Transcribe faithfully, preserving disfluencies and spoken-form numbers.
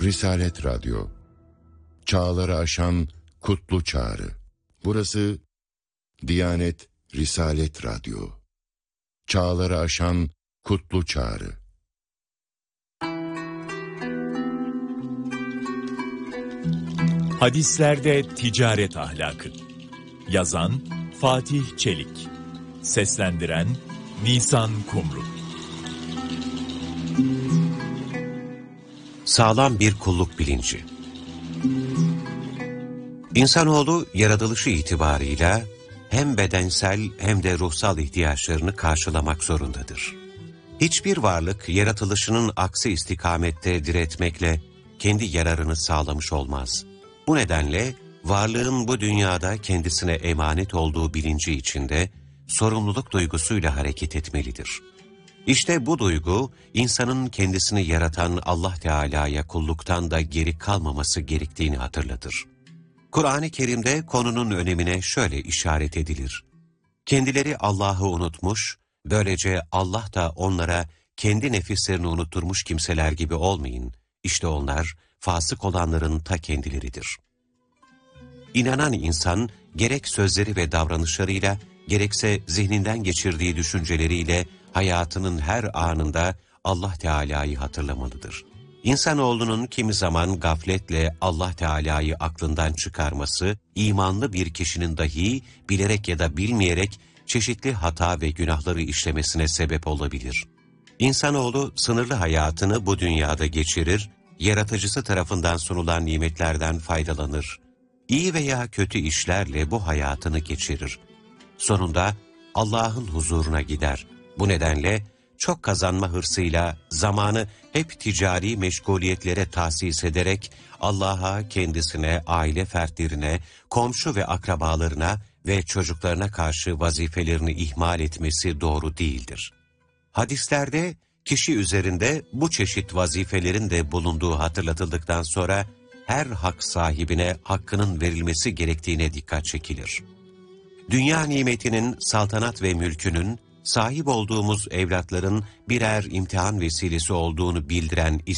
Risalet Radyo. Çağları aşan kutlu çağrı. Burası Diyanet Risalet Radyo. Çağları aşan kutlu çağrı. Hadislerde ticaret ahlakı. Yazan Fatih Çelik. Seslendiren Nisan Kumru. Sağlam bir kulluk bilinci. İnsanoğlu yaratılışı itibarıyla hem bedensel hem de ruhsal ihtiyaçlarını karşılamak zorundadır. Hiçbir varlık yaratılışının aksi istikamette diretmekle kendi yararını sağlamış olmaz. Bu nedenle varlığın bu dünyada kendisine emanet olduğu bilinci içinde sorumluluk duygusuyla hareket etmelidir. İşte bu duygu, insanın kendisini yaratan Allah Teala'ya kulluktan da geri kalmaması gerektiğini hatırlatır. Kur'an-ı Kerim'de konunun önemine şöyle işaret edilir. Kendileri Allah'ı unutmuş, böylece Allah da onlara kendi nefislerini unutturmuş kimseler gibi olmayın. İşte onlar, fasık olanların ta kendileridir. İnanan insan, gerek sözleri ve davranışlarıyla, gerekse zihninden geçirdiği düşünceleriyle, hayatının her anında Allah Teala'yı hatırlamalıdır. İnsanoğlunun kimi zaman gafletle Allah Teala'yı aklından çıkarması, imanlı bir kişinin dahi bilerek ya da bilmeyerek çeşitli hata ve günahları işlemesine sebep olabilir. İnsanoğlu sınırlı hayatını bu dünyada geçirir, yaratıcısı tarafından sunulan nimetlerden faydalanır. İyi veya kötü işlerle bu hayatını geçirir. Sonunda Allah'ın huzuruna gider. Bu nedenle çok kazanma hırsıyla zamanı hep ticari meşguliyetlere tahsis ederek Allah'a, kendisine, aile fertlerine, komşu ve akrabalarına ve çocuklarına karşı vazifelerini ihmal etmesi doğru değildir. Hadislerde kişi üzerinde bu çeşit vazifelerin de bulunduğu hatırlatıldıktan sonra her hak sahibine hakkının verilmesi gerektiğine dikkat çekilir. Dünya nimetinin, saltanat ve mülkünün, sahip olduğumuz evlatların birer imtihan vesilesi olduğunu bildiren